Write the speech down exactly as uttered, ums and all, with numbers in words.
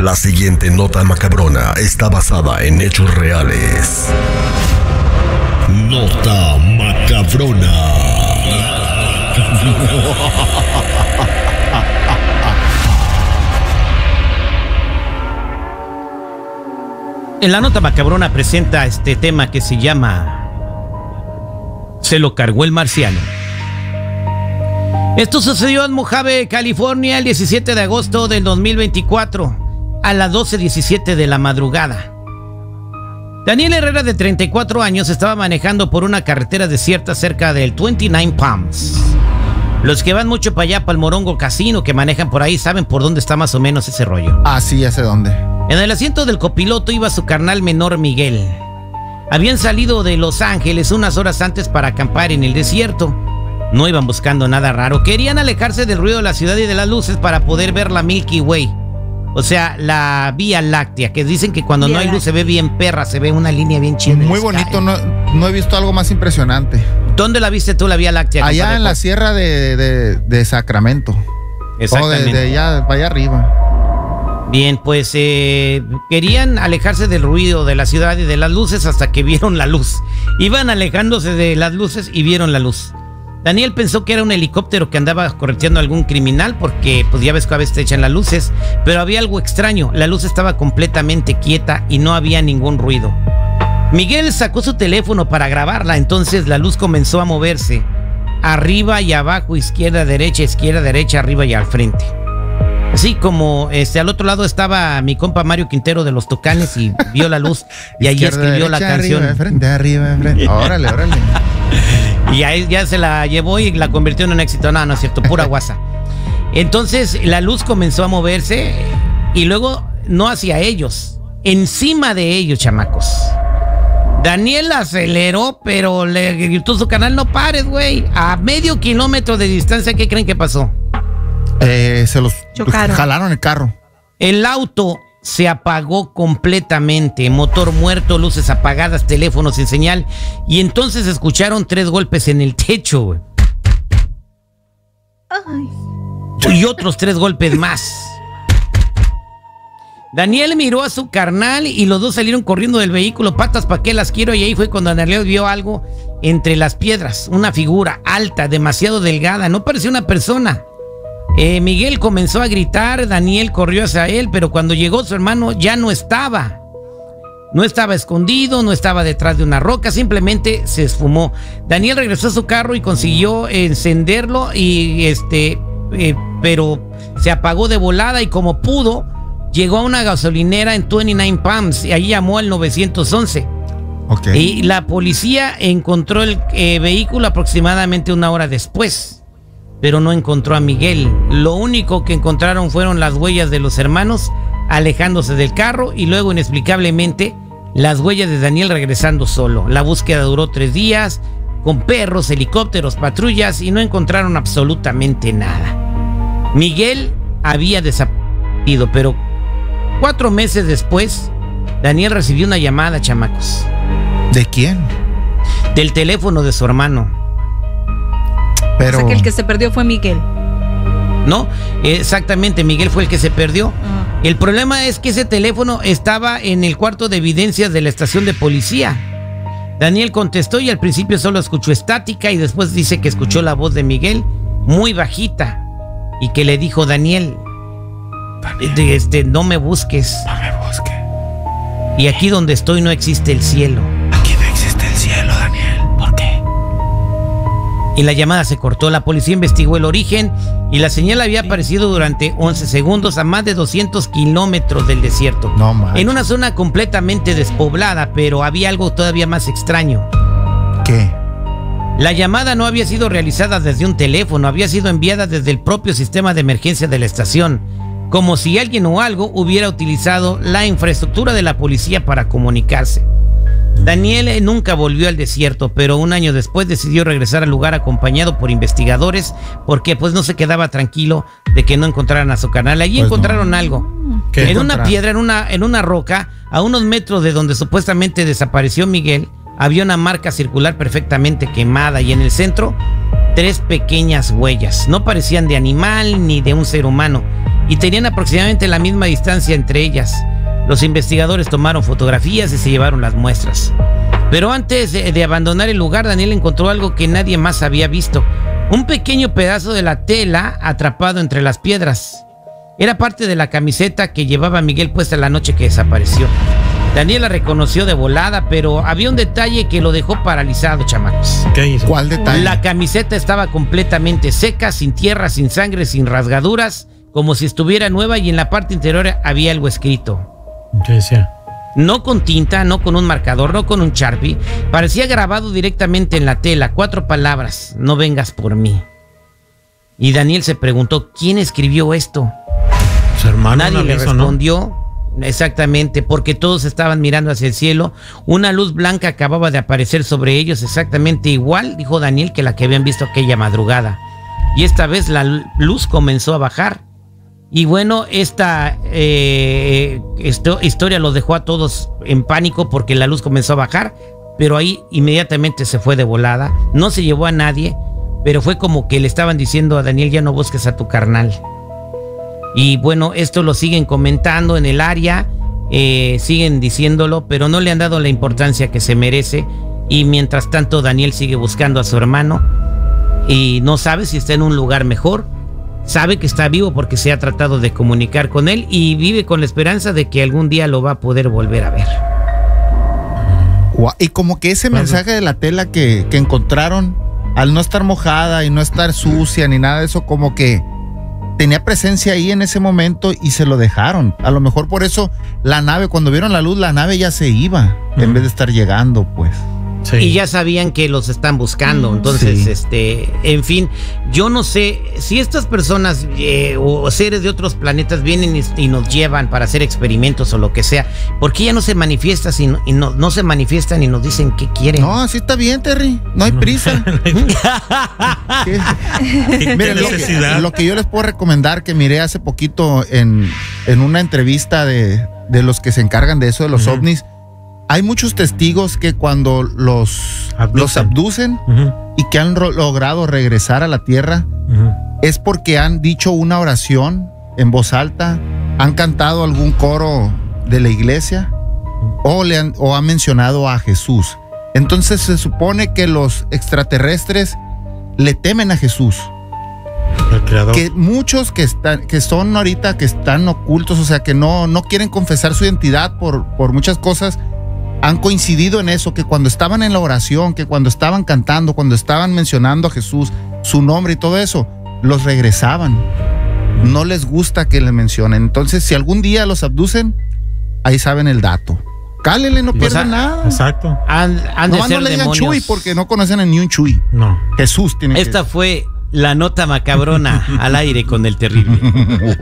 La siguiente nota macabrona está basada en hechos reales. Nota macabrona. En la nota macabrona presenta este tema que se llama Se lo cargó el marciano. Esto sucedió en Mojave, California, el diecisiete de agosto del dos mil veinticuatro, a las doce diecisiete de la madrugada. Daniel Herrera, de treinta y cuatro años, estaba manejando por una carretera desierta cerca del veintinueve Palms. Los que van mucho para allá, para el Morongo Casino, que manejan por ahí, saben por dónde está más o menos ese rollo. Ah, sí, ya sé dónde. En el asiento del copiloto iba su carnal menor Miguel. Habían salido de Los Ángeles unas horas antes para acampar en el desierto. No iban buscando nada raro. Querían alejarse del ruido de la ciudad y de las luces para poder ver la Milky Way. O sea, la Vía Láctea, que dicen que cuando Vía no hay luz Láctea. se ve bien perra, se ve una línea bien chida. Muy bonito, no, no he visto algo más impresionante. ¿Dónde la viste tú, la Vía Láctea? Allá compadre? en la sierra de, de, de Sacramento. Exactamente. O de, de allá, para allá arriba. Bien, pues eh, querían alejarse del ruido de la ciudad y de las luces hasta que vieron la luz. Iban alejándose de las luces y vieron la luz. Daniel pensó que era un helicóptero que andaba correteando a algún criminal porque pues ya ves que a veces te echan las luces, pero había algo extraño. La luz estaba completamente quieta y no había ningún ruido. Miguel sacó su teléfono para grabarla, entonces la luz comenzó a moverse arriba y abajo, izquierda, derecha, izquierda, derecha, arriba y al frente. Así como este, al otro lado estaba mi compa Mario Quintero de los Tucanes y vio la luz y ahí Izquierda, escribió derecha, la canción. Arriba, enfrente, arriba, enfrente. Órale, órale. Y ahí ya se la llevó y la convirtió en un éxito. No, no es cierto, pura guasa. Entonces la luz comenzó a moverse y luego no hacia ellos, encima de ellos, chamacos. Daniel aceleró, pero le gritó su canal: no pares, güey. A medio kilómetro de distancia, ¿qué creen que pasó? Eh, se los Chocaron. jalaron el carro. El auto se apagó completamente, motor muerto, luces apagadas, teléfono sin señal, y entonces escucharon tres golpes en el techo, güey. Ay. Y otros tres golpes más. Daniel miró a su carnal y los dos salieron corriendo del vehículo. Patas, ¿pa' qué las quiero? Y ahí fue cuando Daniel vio algo entre las piedras, una figura alta, demasiado delgada, no parecía una persona. Eh, Miguel comenzó a gritar, Daniel corrió hacia él, pero cuando llegó su hermano ya no estaba. No estaba escondido, no estaba detrás de una roca, simplemente se esfumó. Daniel regresó a su carro y consiguió encenderlo, y este, eh, pero se apagó de volada y como pudo, llegó a una gasolinera en veintinueve Palms y ahí llamó al nueve once. Okay. Y la policía encontró el eh, vehículo aproximadamente una hora después, pero no encontró a Miguel. Lo único que encontraron fueron las huellas de los hermanos alejándose del carro y luego inexplicablemente las huellas de Daniel regresando solo. La búsqueda duró tres días con perros, helicópteros, patrullas y no encontraron absolutamente nada. Miguel había desaparecido, pero cuatro meses después Daniel recibió una llamada, chamacos. ¿De quién? Del teléfono de su hermano. Pero... O sea que el que se perdió fue Miguel. No, exactamente, Miguel fue el que se perdió. Ah. El problema es que ese teléfono estaba en el cuarto de evidencias de la estación de policía. Daniel contestó y al principio solo escuchó estática y después dice que escuchó la voz de Miguel muy bajita y que le dijo: Daniel, Daniel. este, no me busques. No me busque. Y aquí donde estoy no existe el cielo. Aquí no existe el cielo, Daniel. ¿Por qué? Y la llamada se cortó. La policía investigó el origen y la señal había aparecido durante once segundos a más de doscientos kilómetros del desierto. No manches. En una zona completamente despoblada, pero había algo todavía más extraño. ¿Qué? La llamada no había sido realizada desde un teléfono, había sido enviada desde el propio sistema de emergencia de la estación, como si alguien o algo hubiera utilizado la infraestructura de la policía para comunicarse. Daniel nunca volvió al desierto, pero un año después decidió regresar al lugar acompañado por investigadores porque pues no se quedaba tranquilo de que no encontraran a su carnal. Allí Pues encontraron no. algo. ¿Qué En una encontraron? piedra, en una, en una roca, a unos metros de donde supuestamente desapareció Miguel, había una marca circular perfectamente quemada y en el centro tres pequeñas huellas. No parecían de animal ni de un ser humano. y tenían aproximadamente la misma distancia entre ellas. Los investigadores tomaron fotografías y se llevaron las muestras. Pero antes de, de abandonar el lugar, Daniel encontró algo que nadie más había visto. Un pequeño pedazo de la tela atrapado entre las piedras. Era parte de la camiseta que llevaba Miguel puesta la noche que desapareció. Daniel la reconoció de volada, pero había un detalle que lo dejó paralizado, chamacos. ¿Qué hizo? ¿Cuál detalle? La camiseta estaba completamente seca, sin tierra, sin sangre, sin rasgaduras, como si estuviera nueva, y en la parte interior había algo escrito. ¿Qué decía? No con tinta, no con un marcador, no con un Sharpie. Parecía grabado directamente en la tela. Cuatro palabras: no vengas por mí. Y Daniel se preguntó, ¿quién escribió esto? Su hermano. Nadie le aviso, respondió. ¿No? Exactamente, porque todos estaban mirando hacia el cielo. Una luz blanca acababa de aparecer sobre ellos, exactamente igual, dijo Daniel, que la que habían visto aquella madrugada. Y esta vez la luz comenzó a bajar. Y bueno, esta eh, esto, historia los dejó a todos en pánico porque la luz comenzó a bajar, pero ahí inmediatamente se fue de volada. No se llevó a nadie, pero fue como que le estaban diciendo a Daniel, ya no busques a tu carnal. Y bueno, esto lo siguen comentando en el área, eh, siguen diciéndolo, pero no le han dado la importancia que se merece. Y mientras tanto, Daniel sigue buscando a su hermano y no sabe si está en un lugar mejor. Sabe que está vivo porque se ha tratado de comunicar con él y vive con la esperanza de que algún día lo va a poder volver a ver. Y como que ese mensaje de la tela que, que encontraron, al no estar mojada y no estar sucia ni nada de eso, como que tenía presencia ahí en ese momento y se lo dejaron. A lo mejor por eso la nave, cuando vieron la luz, la nave ya se iba, uh-huh. en vez de estar llegando, pues. Sí. Y ya sabían que los están buscando. Entonces, sí. este, en fin, yo no sé si estas personas eh, o seres de otros planetas vienen y, y nos llevan para hacer experimentos o lo que sea. ¿Por qué ya no se manifiesta si no, y no, no se manifiestan y nos dicen qué quieren? No, así está bien, Terry. No hay prisa. ¿Qué? ¿Qué Miren, lo que, lo que yo les puedo recomendar, que miré hace poquito en, en una entrevista de, de los que se encargan de eso, de los uh-huh. ovnis. Hay muchos testigos que cuando los abducen, los abducen uh-huh. y que han ro- logrado regresar a la Tierra, uh-huh. es porque han dicho una oración en voz alta, han cantado algún coro de la iglesia uh-huh. o, le han, o han mencionado a Jesús. Entonces se supone que los extraterrestres le temen a Jesús. El creador. Que muchos que están, que son ahorita, que están ocultos, o sea, que no, no quieren confesar su identidad por, por muchas cosas, han coincidido en eso, que cuando estaban en la oración, que cuando estaban cantando, cuando estaban mencionando a Jesús, su nombre y todo eso, los regresaban. No les gusta que le mencionen. Entonces, si algún día los abducen, ahí saben el dato. Cálenle, no pierden nada. Exacto. Han, han no, de ser no le digan demonios. Chuy, porque no conocen a ni un Chuy. No. Jesús tiene Esta que... fue la nota macabrona al aire con el terrible.